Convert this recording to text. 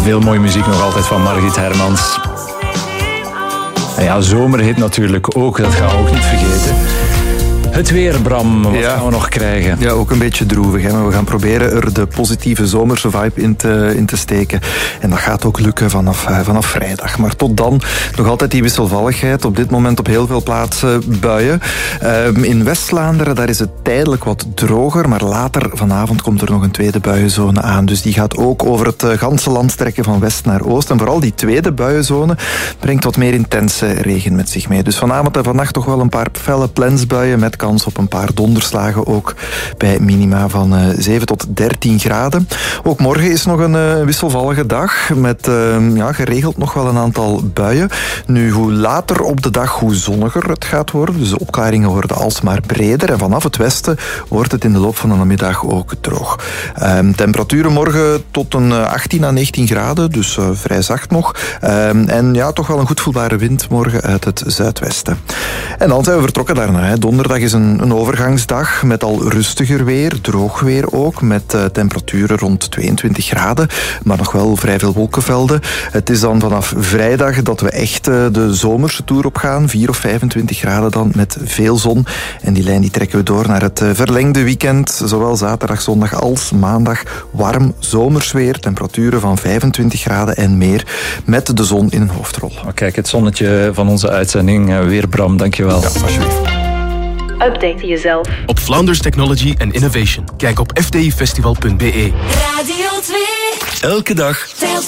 Veel mooie muziek nog altijd van Margriet Hermans. En ja, zomerhit natuurlijk ook, dat gaan we ook niet vergeten. Het weer, Bram, wat gaan we nog krijgen? Ja, ook een beetje droevig. Hè? Maar we gaan proberen er de positieve zomerse vibe in te steken. En dat gaat ook lukken vanaf vrijdag. Maar tot dan nog altijd die wisselvalligheid. Op dit moment op heel veel plaatsen buien. In West-Vlaanderen, daar is het tijdelijk wat droger. Maar later vanavond komt er nog een tweede buienzone aan. Dus die gaat ook over het ganse land trekken van west naar oost. En vooral die tweede buienzone brengt wat meer intense regen met zich mee. Dus vanavond en vannacht toch wel een paar felle plensbuien met kans op een paar donderslagen, ook bij minima van 7 tot 13 graden. Ook morgen is nog een wisselvallige dag met geregeld nog wel een aantal buien. Nu, hoe later op de dag, hoe zonniger het gaat worden. Dus de opklaringen worden alsmaar breder en vanaf het westen wordt het in de loop van de namiddag ook droog. Temperaturen morgen tot een 18 à 19 graden, dus vrij zacht nog. En ja, toch wel een goed voelbare wind morgen uit het zuidwesten. En dan zijn we vertrokken daarna. Hè. Donderdag is een overgangsdag met al rustiger weer, droog weer ook, met temperaturen rond 22 graden, maar nog wel vrij veel wolkenvelden. Het is dan vanaf vrijdag dat we echt de zomerse toer op gaan, 4 of 25 graden dan, met veel zon. En die lijn die trekken we door naar het verlengde weekend, zowel zaterdag, zondag als maandag. Warm zomers weer, temperaturen van 25 graden en meer, met de zon in een hoofdrol. Oh, kijk, het zonnetje van onze uitzending weer, Bram, dankjewel. Ja, alsjeblieft. Update jezelf op Flanders Technology and Innovation. Kijk op fdifestival.be. Radio 2. Elke dag Telt